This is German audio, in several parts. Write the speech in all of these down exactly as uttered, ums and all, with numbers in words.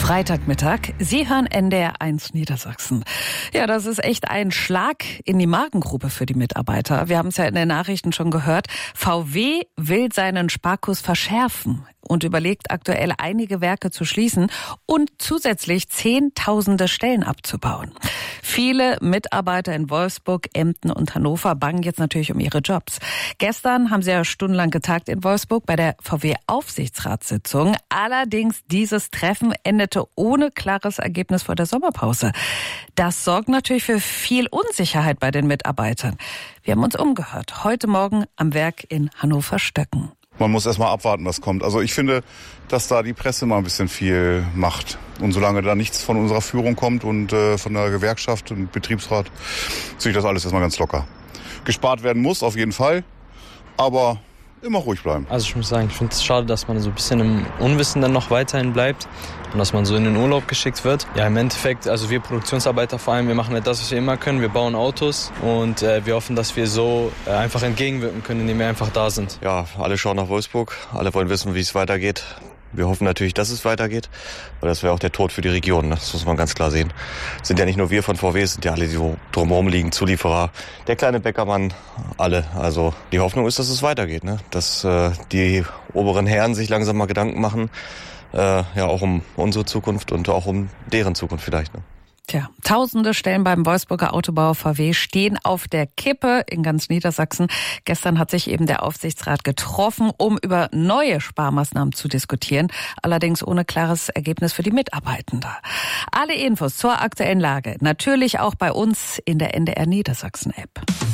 Freitagmittag. Sie hören N D R eins Niedersachsen. Ja, das ist echt ein Schlag in die Magengrube für die Mitarbeiter. Wir haben es ja in den Nachrichten schon gehört. V W will seinen Sparkurs verschärfen und überlegt aktuell einige Werke zu schließen und zusätzlich Zehntausende Stellen abzubauen. Viele Mitarbeiter in Wolfsburg, Emden und Hannover bangen jetzt natürlich um ihre Jobs. Gestern haben sie ja stundenlang getagt in Wolfsburg bei der V W-Aufsichtsratssitzung. Allerdings dieses Treffen endete ohne klares Ergebnis vor der Sommerpause. Das sorgt natürlich für viel Unsicherheit bei den Mitarbeitern. Wir haben uns umgehört. Heute Morgen am Werk in Hannover-Stöcken. Man muss erst mal abwarten, was kommt. Also ich finde, dass da die Presse mal ein bisschen viel macht. Und solange da nichts von unserer Führung kommt und äh, von der Gewerkschaft und Betriebsrat, sehe ich das alles erstmal ganz locker. Gespart werden muss, auf jeden Fall, aber immer ruhig bleiben. Also ich muss sagen, ich finde es schade, dass man so ein bisschen im Unwissen dann noch weiterhin bleibt und dass man so in den Urlaub geschickt wird. Ja, im Endeffekt, also wir Produktionsarbeiter vor allem, wir machen halt das, was wir immer können. Wir bauen Autos und äh, wir hoffen, dass wir so äh, einfach entgegenwirken können, indem wir einfach da sind. Ja, alle schauen nach Wolfsburg, alle wollen wissen, wie es weitergeht. Wir hoffen natürlich, dass es weitergeht, weil das wäre auch der Tod für die Region. Das muss man ganz klar sehen. Es sind ja nicht nur wir von V W, es sind ja alle, die so drumherum liegen, Zulieferer, der kleine Bäckermann, alle. Also die Hoffnung ist, dass es weitergeht, ne? Dass äh, die oberen Herren sich langsam mal Gedanken machen, äh, ja auch um unsere Zukunft und auch um deren Zukunft vielleicht, ne? Tja, tausende Stellen beim Wolfsburger Autobauer V W stehen auf der Kippe in ganz Niedersachsen. Gestern hat sich eben der Aufsichtsrat getroffen, um über neue Sparmaßnahmen zu diskutieren, allerdings ohne klares Ergebnis für die Mitarbeitenden. Alle Infos zur aktuellen Lage natürlich auch bei uns in der N D R Niedersachsen App.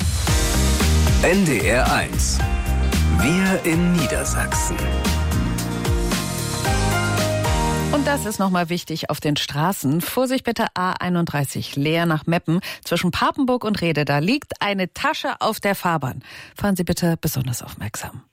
N D R eins. Wir in Niedersachsen. Und das ist nochmal wichtig auf den Straßen. Vorsicht bitte, A einunddreißig Leer nach Meppen. Zwischen Papenburg und Rede, da liegt eine Tasche auf der Fahrbahn. Fahren Sie bitte besonders aufmerksam.